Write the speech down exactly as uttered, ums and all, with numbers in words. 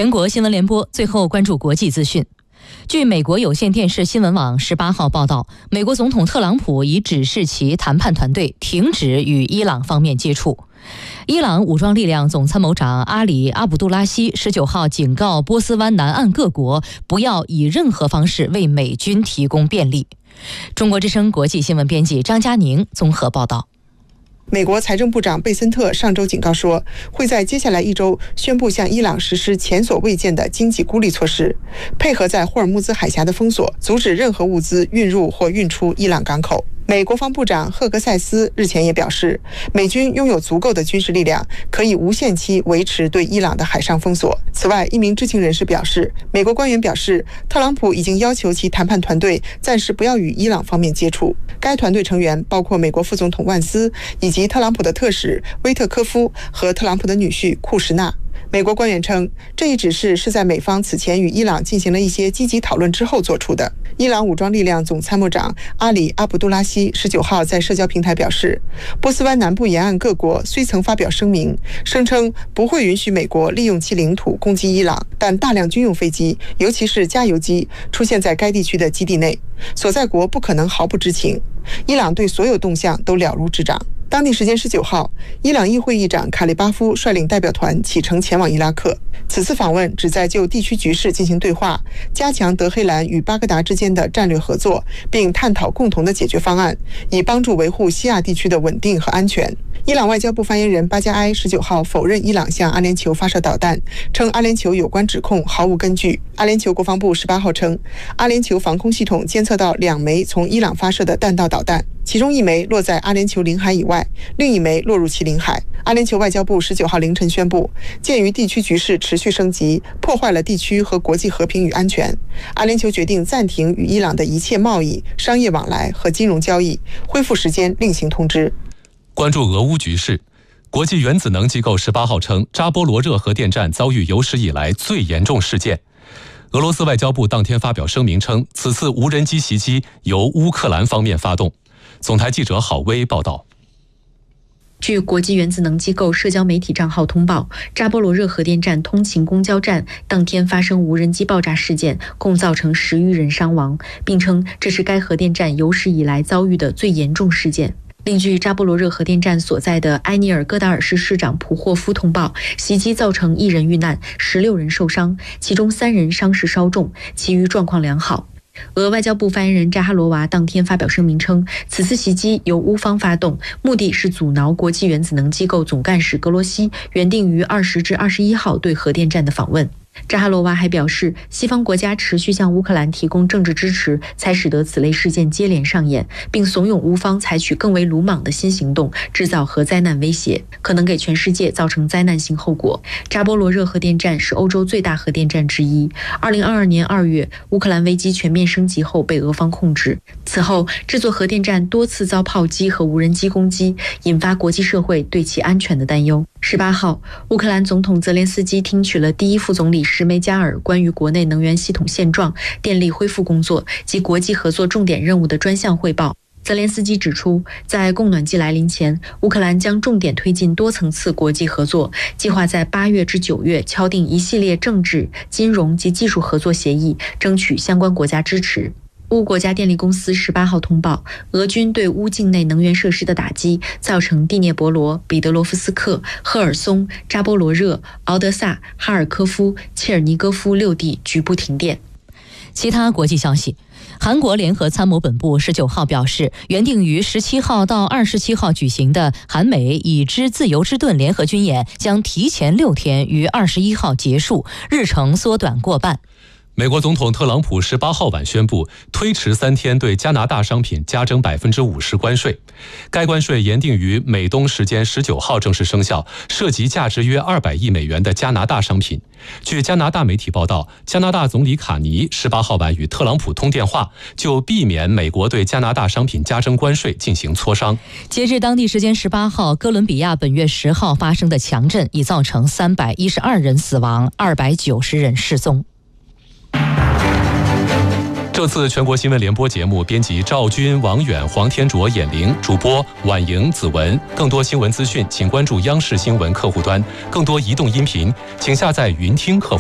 全国新闻联播最后关注国际资讯。据美国有线电视新闻网十八号报道，美国总统特朗普已指示其谈判团队停止与伊朗方面接触。伊朗武装力量总参谋长阿里·阿卜杜拉希十九号警告波斯湾南岸各国不要以任何方式为美军提供便利。中国之声国际新闻编辑张佳宁综合报道。 美国财政部长贝森特上周警告说，会在接下来一周宣布向伊朗实施前所未见的经济孤立措施，配合在霍尔木兹海峡的封锁，阻止任何物资运入或运出伊朗港口。美国防部长赫格塞斯日前也表示，美军拥有足够的军事力量，可以无限期维持对伊朗的海上封锁。此外，一名知情人士表示，美国官员表示，特朗普已经要求其谈判团队暂时不要与伊朗方面接触。该团队成员包括美国副总统万斯，以及特朗普的特使威特科夫和特朗普的女婿库什纳。美国官员称，这一指示是在美方此前与伊朗进行了一些积极讨论之后做出的。伊朗武装力量总参谋长阿里·阿卜杜拉希十九号在社交平台表示，波斯湾南部沿岸各国虽曾发表声明，声称不会允许美国利用其领土攻击伊朗，但大量军用飞机，尤其是加油机，出现在该地区的基地内，所在国不可能毫不知情。伊朗对所有动向都了如指掌。当地时间十九号，伊朗议会议长卡利巴夫率领代表团启程前往伊拉克。此次访问旨在就地区局势进行对话，加强德黑兰与巴格达之间的战略合作，并探讨共同的解决方案，以帮助维护西亚地区的稳定和安全。伊朗外交部发言人巴加埃十九号否认伊朗向阿联酋发射导弹，称阿联酋有关指控毫无根据。阿联酋国防部十八号称，阿联酋防空系统监测到两枚从伊朗发射的弹道导弹，其中一枚落在阿联酋领海以外，另一枚落入其领海。阿联酋外交部十九号凌晨宣布，鉴于地区局势持续升级，破坏了地区和国际和平与安全，阿联酋决定暂停与伊朗的一切贸易、商业往来和金融交易，恢复时间另行通知。 关注俄乌局势，国际原子能机构十八号称，扎波罗热核电站遭遇有史以来最严重事件。俄罗斯外交部当天发表声明称，此次无人机袭击由乌克兰方面发动。总台记者郝薇报道。 据国际原子能机构社交媒体账号通报，扎波罗热核电站通勤公交站当天发生无人机爆炸事件，共造成十余人伤亡，并称这是该核电站有史以来遭遇的最严重事件。另据扎波罗热核电站所在的埃尼尔戈达尔市市长普霍夫通报，袭击造成一人遇难，十六人受伤，其中三人伤势稍重，其余状况良好。俄外交部发言人扎哈罗娃当天发表声明称，此次袭击由乌方发动，目的是阻挠国际原子能机构总干事格罗西原定于二十至二十一号对核电站的访问。扎哈罗娃还表示，西方国家持续向乌克兰提供政治支持，才使得此类事件接连上演，并怂恿乌方采取更为鲁莽的新行动，制造核灾难威胁，可能给全世界造成灾难性后果。扎波罗热核电站是欧洲最大核电站之一。二零二二年二月，乌克兰危机全面升级后被俄方控制，此后这座核电站多次遭炮击和无人机攻击，引发国际社会对其安全的担忧。十八号，乌克兰总统泽连斯基听取了第一副总理什梅加尔关于国内能源系统现状、电力恢复工作及国际合作重点任务的专项汇报。泽连斯基指出，在供暖季来临前，乌克兰将重点推进多层次国际合作，计划在八月至九月敲定一系列政治、金融及技术合作协议，争取相关国家支持。乌国家电力公司十八号通报，俄军对乌境内能源设施的打击，造成第聂伯罗、彼得罗夫斯克、赫尔松、扎波罗热、敖德萨、哈尔科夫、切尔尼戈夫六地局部停电。 其他国际消息，韩国联合参谋本部十九号表示，原定于十七号到二十七号举行的韩美已知自由之盾联合军演将提前六天于二十一号结束，日程缩短过半。 美国总统特朗普十八号晚宣布推迟三天对加拿大商品加征百分之五十关税，该关税原定于美东时间十九号正式生效，涉及价值约二百亿美元的加拿大商品。据加拿大媒体报道，加拿大总理卡尼十八号晚与特朗普通电话，就避免美国对加拿大商品加征关税进行磋商。 截至当地时间十八号，哥伦比亚本月十号发生的强震已造成三百一十二人死亡，二百九十人失踪。 这次全国新闻联播节目编辑赵军、王远、黄天卓、眼玲，主播婉莹、子文。更多新闻资讯请关注央视新闻客户端，更多移动音频请下载云听客户